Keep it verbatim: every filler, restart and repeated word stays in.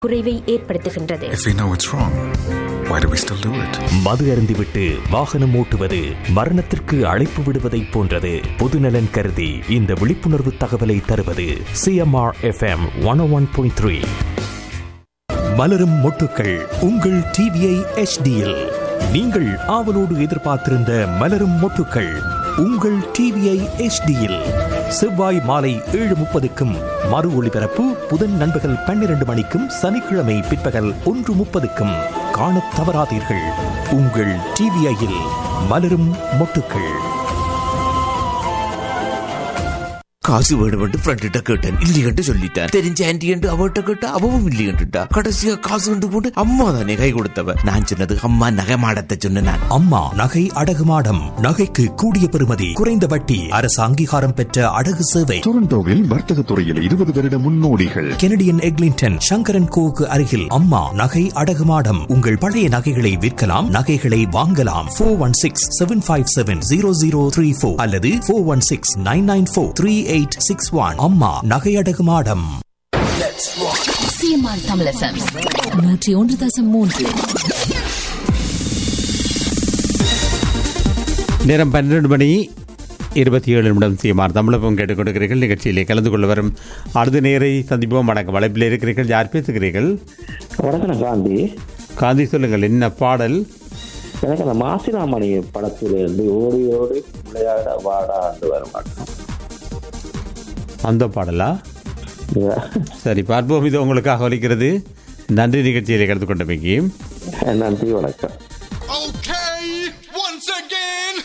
குறைவை ஏற்படுத்துகின்றது. If we know it's wrong, why do we still do it? மது அருந்திவிட்டு வாகனம் ஓட்டுவது மரணத்திற்கு அழைப்பு விடுவதை போன்றது. பொதுநலன் கருதி இந்த விழிப்புணர்வு தகவலை தருவது CMR FM one one point three. மலரும் மொட்டுக்கள் உங்கள் டிவிஐ எச்டியில் நீங்கள் ஆவலோடு எதிர்பார்த்திருந்த மலரும் மொட்டுக்கள் உங்கள் டிவிஐ எச்டியில் செவ்வாய் மாலை ஏழு முப்பதுக்கும் மறு ஒளிபரப்பு புதன் நண்பகல் பன்னிரண்டு மணிக்கும் சனிக்கிழமை பிற்பகல் ஒன்று முப்பதுக்கும் காணத் தவறாதீர்கள். உங்கள் டிவிஐயில் மலரும் மொட்டுக்கள். காசு வேணுமென்று ஃப்ரெண்ட்ட கேட்டேன், இல்லையென்று சொல்லிட்டேன். தெரிஞ்ச ஆன்டி என்று அவட்ட கேட்டா அவவும் இல்லையென்றுட்டா. கடைசியா காசு கொண்டு போட்டு அம்மா தானே கை கொடுத்தவ. நான் சொன்னது அம்மா நகை மாடத்தை சொன்ன நான். அம்மா நகை அடகு மாடம். நகைக்கு கூடிய பெறுமதி, குறைந்த வட்டி, அரசு அங்கீகாரம் பெற்ற அடகு சேவை. டொரண்டோவில் வர்த்தக துறையில் இருபது வருட முன்னோடிகள். கெனடியன் எக்லிங்டன் சங்கரன் கோவுக்கு அருகில் அம்மா நகை அடகு மாடம். உங்கள் பழைய நகைகளை விற்கலாம், நகைகளை வாங்கலாம். Four one six seven five seven zero zero three four அல்லது four one six nine nine four three eight six one. அம்மா நகை அடகு மாடம். சிஎம்ஆர் தமிழ் எஃப்எம் நூற்றி ஒன்று தசம் மூன்று. நேரம் பன்னிரண்டு மணி இருபத்தி ஏழு நிமிடம். சிஎம்ஆர் தமிழகம் கேட்டுக்கொண்டிருக்கிறீர்கள். நிகழ்ச்சியிலே கலந்து கொள்ள வரும் அடுத்த நேரை சந்திப்போம். வணக்கம். வளைப்பில் இருக்கிறீர்கள். யார் பேசுகிறீர்கள்? வணக்கம் காந்தி. காந்தி, சொல்லுங்கள், என்ன பாடல்? எனக்கு அந்த மாசிலாமணி படத்திலிருந்து ஓடி ஓடி விளையாட வாடா என்று வர மாட்டோம் அந்த பாடலா? சரி, பார்ப்போம். இது உங்களுக்காக ஒலிக்கிறது. நன்றி நிகழ்ச்சியிலே கலந்து கொண்டமைக்கு. நன்றி, வணக்கம்.